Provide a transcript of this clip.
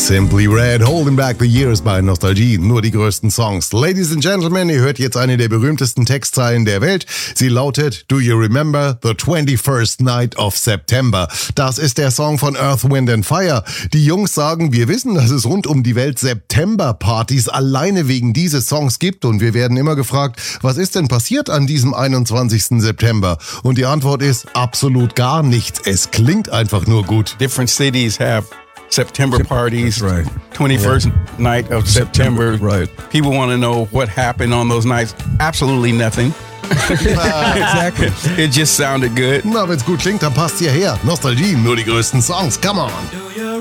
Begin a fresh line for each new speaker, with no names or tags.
Simply Red, Holding Back the Years bei Nostalgie, nur die größten Songs. Ladies and Gentlemen, ihr hört jetzt eine der berühmtesten Textzeilen der Welt. Sie lautet, Do you remember the 21st night of September? Das ist der Song von Earth, Wind and Fire. Die Jungs sagen, wir wissen, dass es rund um die Welt September-Partys alleine wegen dieses Songs gibt und wir werden immer gefragt, was ist denn passiert an diesem 21. September? Und die Antwort ist absolut gar nichts. Es klingt einfach nur gut.
Different cities have September parties,
right.
21st night of September.
Right.
People want to know what happened on those nights. Absolutely nothing.
Exactly.
It just sounded good.
Na, wenn's gut klingt, dann passt hierher. Nostalgie, nur die größten Songs. Come on.